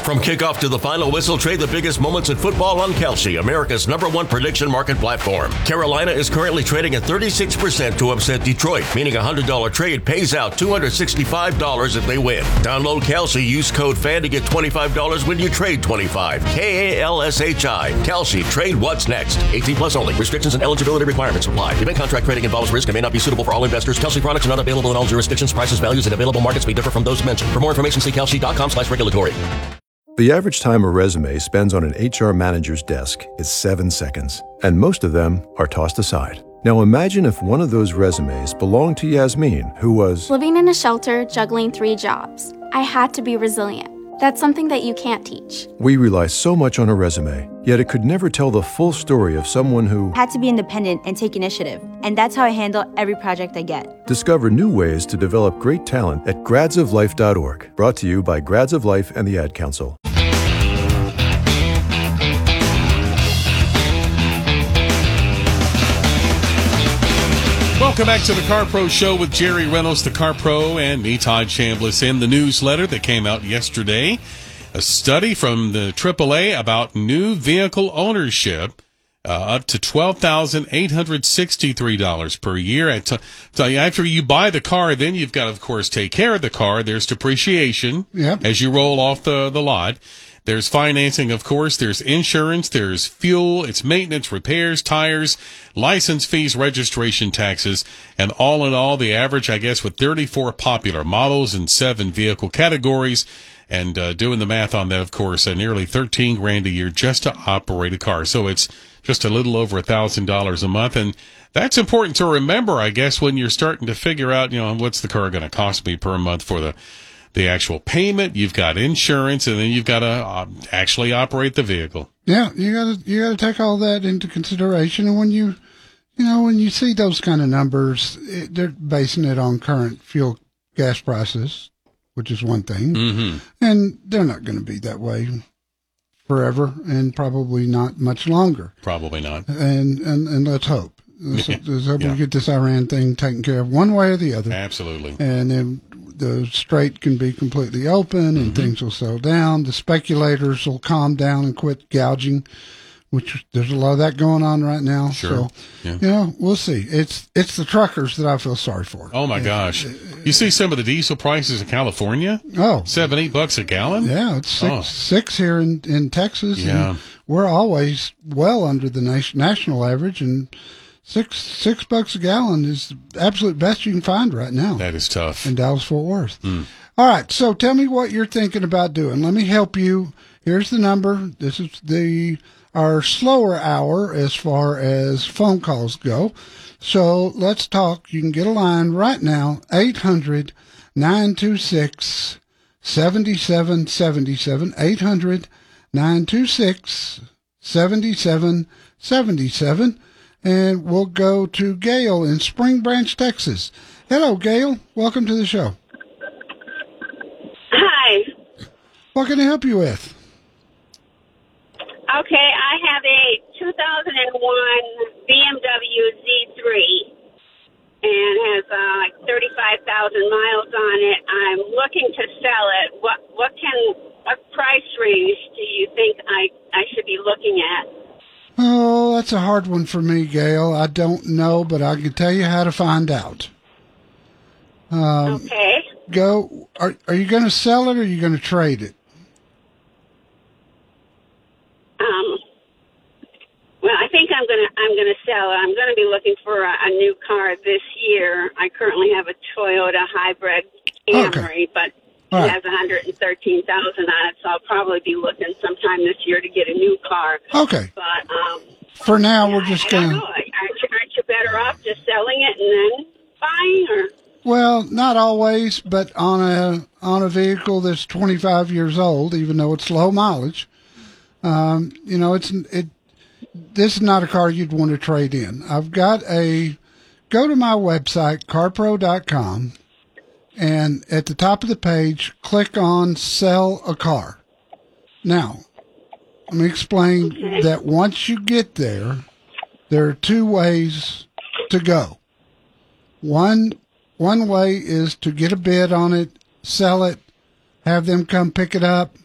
From kickoff to the final whistle, trade the biggest moments in football on Kalshi, America's #1 prediction market platform. Carolina is currently trading at 36% to upset Detroit, meaning a $100 trade pays out $265 if they win. Download Kalshi, use code FAN to get $25 when you trade 25. KALSHI. Kalshi. Trade what's next. 18 plus only. Restrictions and eligibility requirements apply. Event contract trading involves risk and may not be suitable for all investors. Kalshi products are not available in all jurisdictions. Prices, values, and available markets may differ from those mentioned. For more information, see kalshi.com/regulatory. The average time a resume spends on an HR manager's desk is 7 seconds, and most of them are tossed aside. Now imagine if one of those resumes belonged to Yasmin, who was living in a shelter, juggling 3 jobs. I had to be resilient. That's something that you can't teach. We rely so much on a resume, yet it could never tell the full story of someone who had to be independent and take initiative. And that's how I handle every project I get. Discover new ways to develop great talent at gradsoflife.org. Brought to you by Grads of Life and the Ad Council. Welcome back to the Car Pro Show with Jerry Reynolds, the Car Pro, and me, Todd Chambliss. In the newsletter that came out yesterday, a study from the AAA about new vehicle ownership, up to $12,863 per year. After you buy the car, then you've got to, of course, take care of the car. There's depreciation as you roll off the lot. There's financing, of course. There's insurance. There's fuel. It's maintenance, repairs, tires, license fees, registration taxes. And all in all, the average, I guess, with 34 popular models and 7 vehicle categories. And doing the math on that, of course, nearly $13,000 a year just to operate a car. So it's just a little over $1,000 a month. And that's important to remember, I guess, when you're starting to figure out, what's the car going to cost me per month for the actual payment. You've got insurance, and then you've got to actually operate the vehicle. Yeah, you got to take all that into consideration. And when you see those kind of numbers, they're basing it on current fuel gas prices, which is one thing, and they're not going to be that way forever, and probably not much longer. Probably not. And let's hope. Let's hope we get this Iran thing taken care of one way or the other. Absolutely. And then the strait can be completely open and things will settle down. The speculators will calm down and quit gouging, which there's a lot of that going on right now. Sure. So, we'll see. It's the truckers that I feel sorry for. Oh, my gosh. You see some of the diesel prices in California? Oh. $7-8 a gallon? Yeah, it's six here in Texas. Yeah. And we're always well under the national average, and $6 a gallon is the absolute best you can find right now. That is tough. In Dallas-Fort Worth. All right, so tell me what you're thinking about doing. Let me help you. Here's the number. This is our slower hour as far as phone calls go. So let's talk. You can get a line right now, 800-926-7777, 800-926-7777. And we'll go to Gail in Spring Branch, Texas. Hello, Gail. Welcome to the show. Hi. What can I help you with? Okay, I have a 2001 BMW Z3 and has like 35,000 miles on it. I'm looking to sell it. What price range do you think I should be looking at? Oh, that's a hard one for me, Gail. I don't know, but I can tell you how to find out. Okay. Are you going to sell it or are you going to trade it? Well, I think I'm gonna sell it. I'm gonna be looking for a new car this year. I currently have a Toyota hybrid Camry, but it has 113,000 on it, so I'll probably be looking sometime this year to get a new car. Okay. But for now, we're just going to... Aren't you better off just selling it and then buying, or? Well, not always, but on a vehicle that's 25 years old, even though it's low mileage, this is not a car you'd want to trade in. Go to my website, carpro.com, and at the top of the page, click on Sell a Car. Now, let me explain that once you get there, there are 2 ways to go. One way is to get a bid on it, sell it, have them come pick it up,